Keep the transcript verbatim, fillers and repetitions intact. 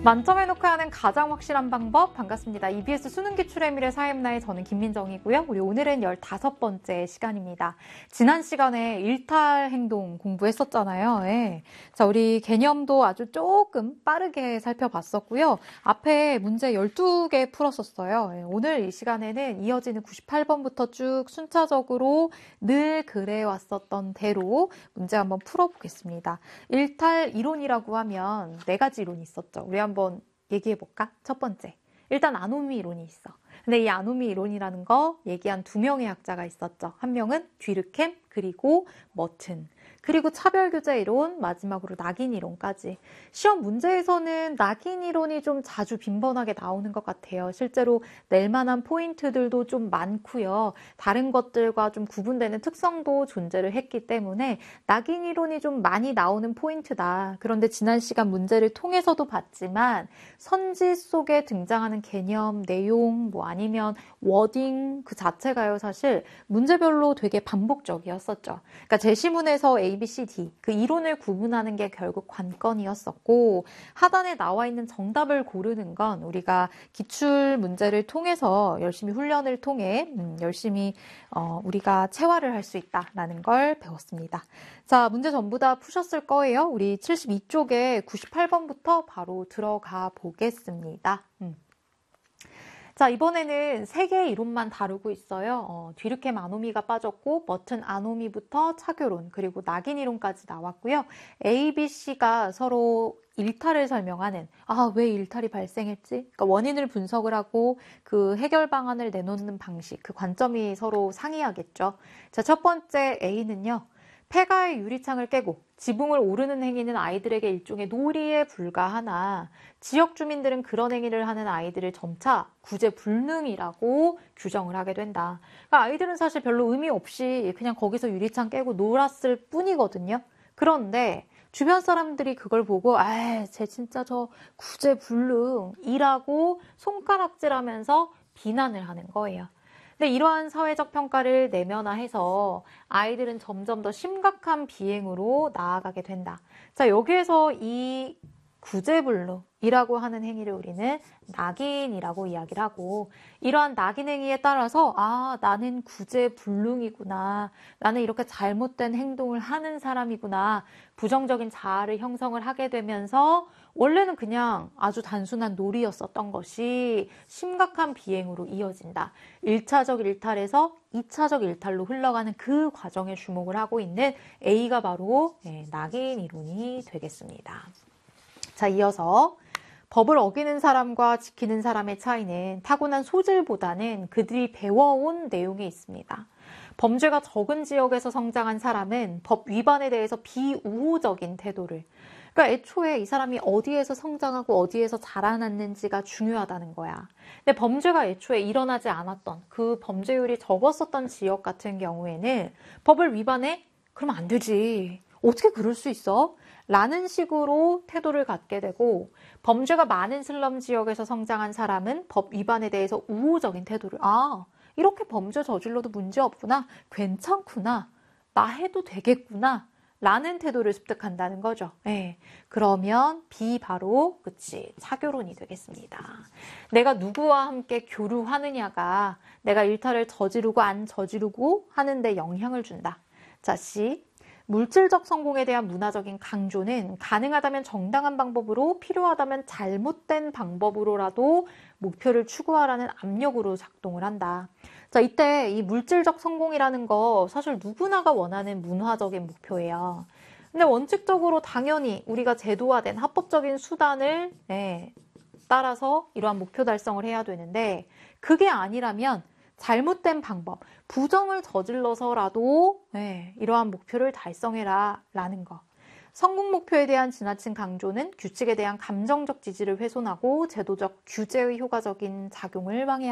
만점에 놓고야 하는 가장 확실한 방법 반갑습니다. 이비에스 수능 기출의 미래 사회문화의 저는 김민정이고요. 우리 오늘은 열다섯 번째 시간입니다. 지난 시간에 일탈 행동 공부했었잖아요. 예. 자, 우리 개념도 아주 조금 빠르게 살펴봤었고요. 앞에 문제 열두 개 풀었었어요. 예. 오늘 이 시간에는 이어지는 구십팔 번부터 쭉 순차적으로 늘 그래왔었던 대로 문제 한번 풀어보겠습니다. 일탈 이론이라고 하면 네 가지 이론이 있었죠. 우리 한번 얘기해볼까? 첫 번째, 일단 아노미 이론이 있어. 근데 이 아노미 이론이라는 거 얘기한 두 명의 학자가 있었죠. 한 명은 뒤르켐 그리고 머튼, 그리고 차별규제 이론, 마지막으로 낙인 이론까지. 시험 문제에서는 낙인 이론이 좀 자주 빈번하게 나오는 것 같아요. 실제로 낼 만한 포인트들도 좀 많고요. 다른 것들과 좀 구분되는 특성도 존재를 했기 때문에 낙인 이론이 좀 많이 나오는 포인트다. 그런데 지난 시간 문제를 통해서도 봤지만 선지 속에 등장하는 개념, 내용, 뭐 아니면 워딩 그 자체가요, 사실 문제별로 되게 반복적이었어요. 었죠. 그러니까 제시문에서 A, B, C, D 그 이론을 구분하는 게 결국 관건이었었고, 하단에 나와 있는 정답을 고르는 건 우리가 기출 문제를 통해서 열심히 훈련을 통해 음, 열심히 어, 우리가 체화를 할 수 있다라는 걸 배웠습니다. 자, 문제 전부 다 푸셨을 거예요. 우리 칠십이 쪽에 구십팔 번부터 바로 들어가 보겠습니다. 음. 자, 이번에는 세 개의 이론만 다루고 있어요. 어, 뒤르켐 아노미가 빠졌고 머튼 아노미부터 차교론 그리고 낙인 이론까지 나왔고요. A, B, C가 서로 일탈을 설명하는, 아, 왜 일탈이 발생했지? 그러니까 원인을 분석을 하고 그 해결 방안을 내놓는 방식, 그 관점이 서로 상이하겠죠. 자, 첫 번째 A는요. 폐가의 유리창을 깨고 지붕을 오르는 행위는 아이들에게 일종의 놀이에 불과하나 지역 주민들은 그런 행위를 하는 아이들을 점차 구제불능이라고 규정을 하게 된다. 그러니까 아이들은 사실 별로 의미 없이 그냥 거기서 유리창 깨고 놀았을 뿐이거든요. 그런데 주변 사람들이 그걸 보고 아, 쟤 진짜 저 구제불능이라고 손가락질하면서 비난을 하는 거예요. 근데 이러한 사회적 평가를 내면화해서 아이들은 점점 더 심각한 비행으로 나아가게 된다. 자, 여기에서 이 구제불능이라고 하는 행위를 우리는 낙인이라고 이야기를 하고, 이러한 낙인 행위에 따라서 아, 나는 구제불능이구나, 나는 이렇게 잘못된 행동을 하는 사람이구나, 부정적인 자아를 형성을 하게 되면서 원래는 그냥 아주 단순한 놀이였었던 것이 심각한 비행으로 이어진다. 일 차적 일탈에서 이 차적 일탈로 흘러가는 그 과정에 주목을 하고 있는 A가 바로 네, 낙인 이론이 되겠습니다. 자, 이어서 법을 어기는 사람과 지키는 사람의 차이는 타고난 소질보다는 그들이 배워온 내용에 있습니다. 범죄가 적은 지역에서 성장한 사람은 법 위반에 대해서 비우호적인 태도를, 그러니까 애초에 이 사람이 어디에서 성장하고 어디에서 자라났는지가 중요하다는 거야. 근데 범죄가 애초에 일어나지 않았던, 그 범죄율이 적었었던 지역 같은 경우에는 법을 위반해? 그러면 안 되지. 어떻게 그럴 수 있어? 라는 식으로 태도를 갖게 되고, 범죄가 많은 슬럼 지역에서 성장한 사람은 법 위반에 대해서 우호적인 태도를, 아, 이렇게 범죄 저질러도 문제 없구나, 괜찮구나, 나 해도 되겠구나 라는 태도를 습득한다는 거죠. 네. 그러면 B 바로 그치 차교론이 되겠습니다. 내가 누구와 함께 교류하느냐가 내가 일탈을 저지르고 안 저지르고 하는데 영향을 준다. 자, C. 물질적 성공에 대한 문화적인 강조는 가능하다면 정당한 방법으로, 필요하다면 잘못된 방법으로라도 목표를 추구하라는 압력으로 작동을 한다. 자, 이때 이 물질적 성공이라는 거 사실 누구나가 원하는 문화적인 목표예요. 근데 원칙적으로 당연히 우리가 제도화된 합법적인 수단을 네, 따라서 이러한 목표 달성을 해야 되는데, 그게 아니라면 잘못된 방법, 부정을 저질러서라도 네, 이러한 목표를 달성해라 라는 거. 성공 목표에 대한 지나친 강조는 규칙에 대한 감정적 지지를 훼손하고 제도적 규제의 효과적인 작용을 방해합니다.